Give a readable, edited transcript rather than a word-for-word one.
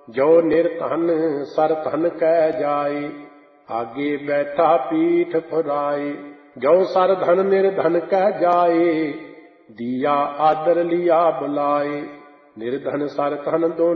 ਜੋ ਨਿਰਧਨ ਸਰ ਧਨ ਕਹਿ ਜਾਏ, ਆਗੇ ਬੈਠਾ ਪੀਠ ਫੁਰਾਏ। ਜੋ ਸਰ ਧਨ ਨਿਰਧਨ ਕਹਿ ਜਾਏ, ਦੀਆ ਆਦਰ ਲਿਆ ਬੁਲਾਏ। ਨਿਰਧਨ ਸਰ ਧਨ ਦੋਨੋਂ